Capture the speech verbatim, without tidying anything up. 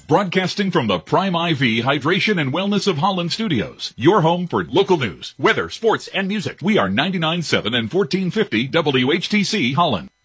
broadcasting from the Prime I V Hydration and Wellness of Holland Studios, your home for local news, weather, sports, and music. We are ninety-nine point seven and fourteen fifty W H T C Holland.